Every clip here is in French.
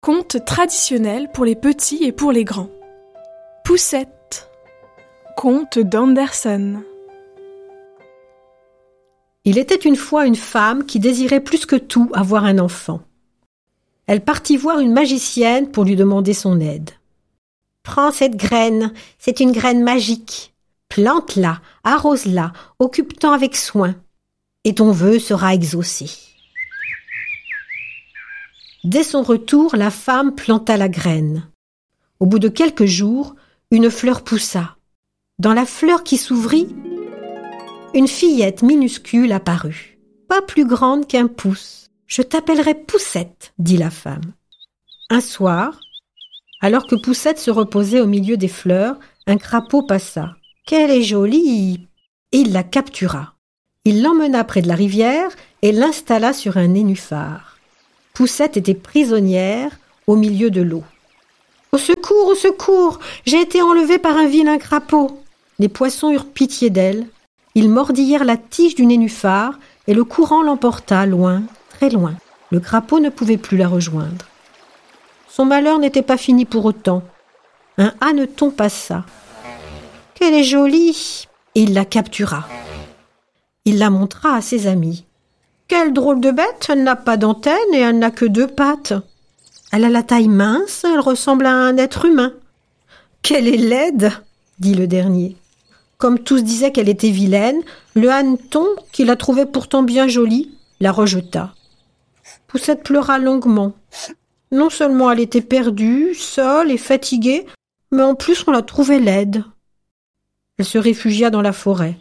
Conte traditionnel pour les petits et pour les grands. Poussette. Conte d'Andersen. Il était une fois une femme qui désirait plus que tout avoir un enfant. Elle partit voir une magicienne pour lui demander son aide. « Prends cette graine, c'est une graine magique. Plante-la, arrose-la, occupe-t'en avec soin, et ton vœu sera exaucé. » Dès son retour, la femme planta la graine. Au bout de quelques jours, une fleur poussa. Dans la fleur qui s'ouvrit, une fillette minuscule apparut, pas plus grande qu'un pouce. « Je t'appellerai Poussette, » dit la femme. Un soir, alors que Poussette se reposait au milieu des fleurs, un crapaud passa. « Qu'elle est jolie !» Et il la captura. Il l'emmena près de la rivière et l'installa sur un nénuphar. Poussette était prisonnière au milieu de l'eau. « Au secours, au secours ! J'ai été enlevée par un vilain crapaud !» Les poissons eurent pitié d'elle. Ils mordillèrent la tige du nénuphar et le courant l'emporta loin, très loin. Le crapaud ne pouvait plus la rejoindre. Son malheur n'était pas fini pour autant. Un hanneton passa. « Qu'elle est jolie !» Et il la captura. Il la montra à ses amis. « Quelle drôle de bête, elle n'a pas d'antenne et elle n'a que 2 pattes. Elle a la taille mince, elle ressemble à un être humain. »« Qu'elle est laide !» dit le dernier. Comme tous disaient qu'elle était vilaine, le hanneton, qui la trouvait pourtant bien jolie, la rejeta. Poussette pleura longuement. Non seulement elle était perdue, seule et fatiguée, mais en plus on la trouvait laide. Elle se réfugia dans la forêt.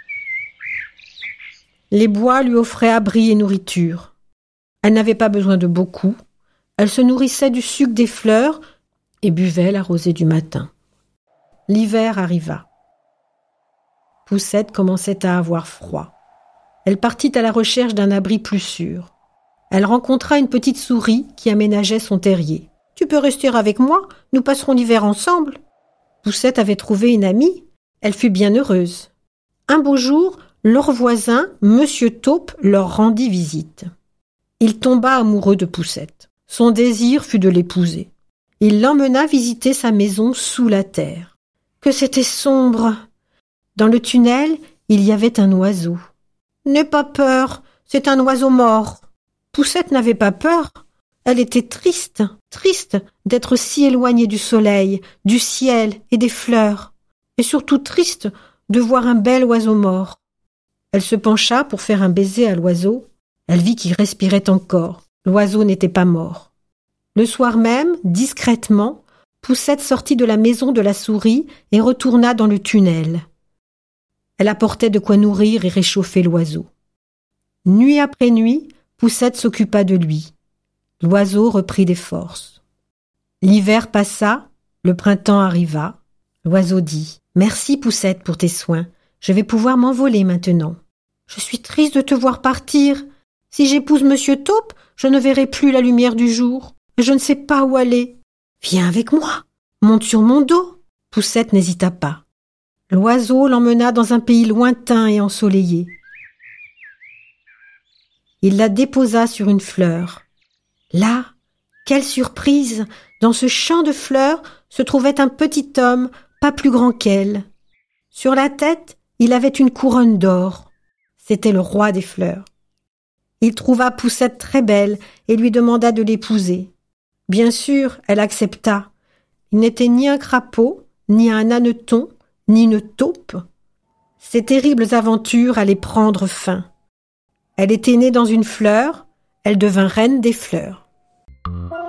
Les bois lui offraient abri et nourriture. Elle n'avait pas besoin de beaucoup. Elle se nourrissait du suc des fleurs et buvait la rosée du matin. L'hiver arriva. Poussette commençait à avoir froid. Elle partit à la recherche d'un abri plus sûr. Elle rencontra une petite souris qui aménageait son terrier. « Tu peux rester avec moi, nous passerons l'hiver ensemble. » Poussette avait trouvé une amie. Elle fut bien heureuse. Un beau jour, leur voisin, Monsieur Taupe, leur rendit visite. Il tomba amoureux de Poussette. Son désir fut de l'épouser. Il l'emmena visiter sa maison sous la terre. Que c'était sombre! Dans le tunnel, il y avait un oiseau. « N'aie pas peur, c'est un oiseau mort. » Poussette n'avait pas peur. Elle était triste d'être si éloignée du soleil, du ciel et des fleurs, et surtout triste de voir un bel oiseau mort. Elle se pencha pour faire un baiser à l'oiseau. Elle vit qu'il respirait encore. L'oiseau n'était pas mort. Le soir même, discrètement, Poussette sortit de la maison de la souris et retourna dans le tunnel. Elle apportait de quoi nourrir et réchauffer l'oiseau. Nuit après nuit, Poussette s'occupa de lui. L'oiseau reprit des forces. L'hiver passa, le printemps arriva. L'oiseau dit « Merci Poussette pour tes soins. Je vais pouvoir m'envoler maintenant. »« Je suis triste de te voir partir. Si j'épouse Monsieur Taupe, je ne verrai plus la lumière du jour. Et je ne sais pas où aller. Viens avec moi. Monte sur mon dos. » Poussette n'hésita pas. L'oiseau l'emmena dans un pays lointain et ensoleillé. Il la déposa sur une fleur. Là, quelle surprise! Dans ce champ de fleurs se trouvait un petit homme, pas plus grand qu'elle. Sur la tête, il avait une couronne d'or. C'était le roi des fleurs. Il trouva Poussette très belle et lui demanda de l'épouser. Bien sûr, elle accepta. Il n'était ni un crapaud, ni un hanneton, ni une taupe. Ces terribles aventures allaient prendre fin. Elle était née dans une fleur, elle devint reine des fleurs.